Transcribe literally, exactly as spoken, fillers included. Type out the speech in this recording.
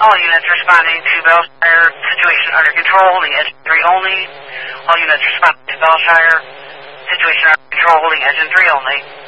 All units responding to Bellshire, situation under control, holding engine three only. All units responding to Bellshire, situation under control, holding engine three only.